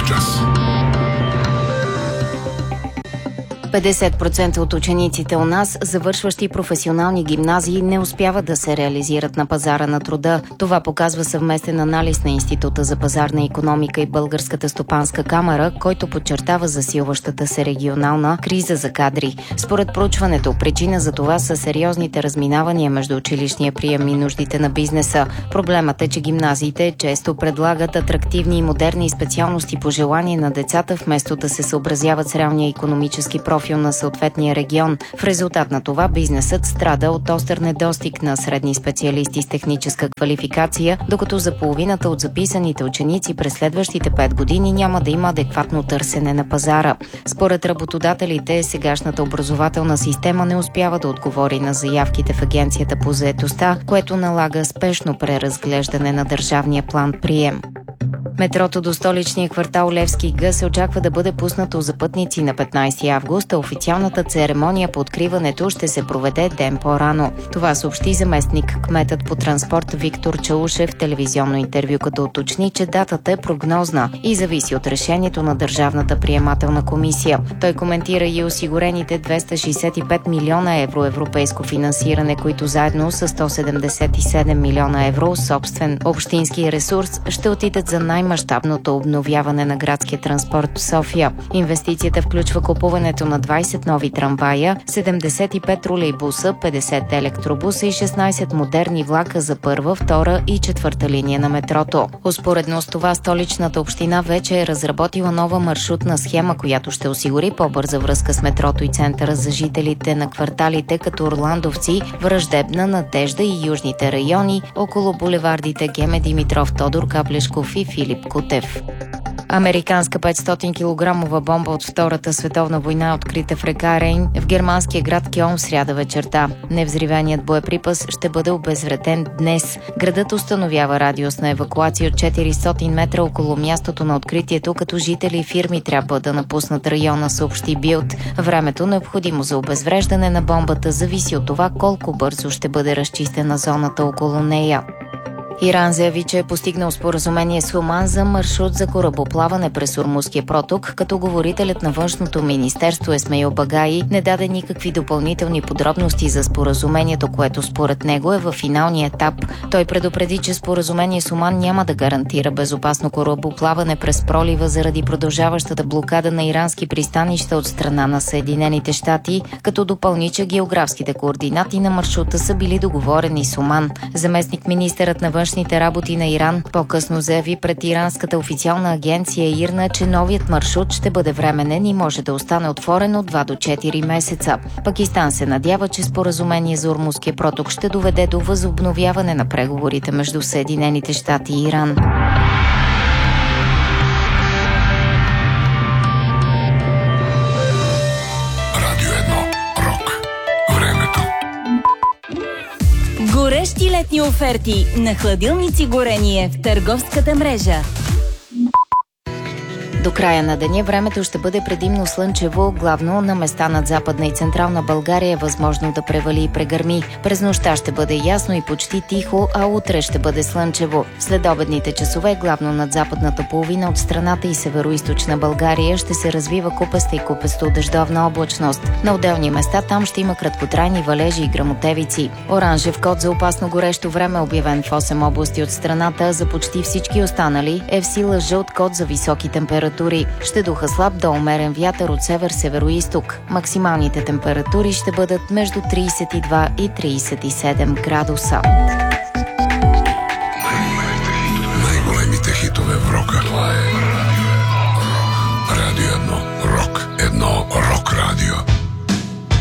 час. 50% от учениците у нас, завършващи професионални гимназии, не успяват да се реализират на пазара на труда. Това показва съвместен анализ на Института за пазарна икономика и Българската стопанска камара, който подчертава засилващата се регионална криза за кадри. Според проучването, причина за това са сериозните разминавания между училищния прием и нуждите на бизнеса. Проблемът е, че гимназиите често предлагат атрактивни и модерни специалности по желание на децата, вместо да се съобразяват с реалния икономически профил на съответния регион. В резултат на това бизнесът страда от остър недостиг на средни специалисти с техническа квалификация, докато за половината от записаните ученици през следващите 5 години няма да има адекватно търсене на пазара. Според работодателите, сегашната образователна система не успява да отговори на заявките в Агенцията по заетостта, което налага спешно преразглеждане на държавния план прием. Метрото до столичния квартал Левски Г се очаква да бъде пуснато за пътници на 15 август, а официалната церемония по откриването ще се проведе ден по-рано. Това съобщи заместник кметът по транспорт Виктор Чаушев в телевизионно интервю, като уточни, че датата е прогнозна и зависи от решението на Държавната приемателна комисия. Той коментира и осигурените 265 милиона евро европейско финансиране, които заедно с 177 милиона евро собствен общински ресурс ще отидат за най-мащабното обновяване на градския транспорт в София. Инвестицията включва купуването на 20 нови трамвая, 75 тролейбуса, 50 електробуса и 16 модерни влака за първа, втора и четвърта линия на метрото. Успоредно с това столичната община вече е разработила нова маршрутна схема, която ще осигури по-бърза връзка с метрото и центъра за жителите на кварталите като Орландовци, Враждебна, Надежда и южните райони около булевардите Геме Димитров, Тодор Каплешков и Филип Кутев. Американска 500 кг бомба от Втората световна война, открита в река Рейн в германския град Кьолн в сряда вечерта. Невзривеният боеприпас ще бъде обезвреден днес. Градът установява радиус на евакуация от 400 метра около мястото на откритието, като жители и фирми трябва да напуснат района, съобщи Билд. Времето необходимо за обезвреждане на бомбата зависи от това колко бързо ще бъде разчистена зоната около нея. Иран заяви, че е постигнал споразумение с Оман за маршрут за корабоплаване през Ормузския проток, като говорителят на външното министерство Есмеил Багаи не даде никакви допълнителни подробности за споразумението, което според него е във финалния етап. Той предупреди, че споразумение с Оман няма да гарантира безопасно корабоплаване през пролива заради продължаващата блокада на ирански пристанища от страна на Съединените щати, като допълни, че географските координати на маршрута са били договорени с Оман. Заместник-министърът на външните работи на Иран по-късно заяви пред иранската официална агенция ИРНА, че новият маршрут ще бъде временен и може да остане отворен от 2 до 4 месеца. Пакистан се надява, че споразумение за Ормузския проток ще доведе до възобновяване на преговорите между Съединените щати и Иран. Горещи летни оферти на хладилници Горение в търговската мрежа. До края на деня времето ще бъде предимно слънчево, главно на места над Западна и Централна България е възможно да превали и прегърми. През нощта ще бъде ясно и почти тихо, а утре ще бъде слънчево. В следобедните часове, главно над западната половина от страната и североизточна България, ще се развива купеста и купесто-дъждовна облачност. На отделни места там ще има краткотрайни валежи и гръмотевици. Оранжев код за опасно горещо време, обявен в 8 области от страната, за почти всички останали е в сила жълт код за високи температури. Ще духа слаб до умерен вятър от север-североизток. Максималните температури ще бъдат между 32 и 37 градуса.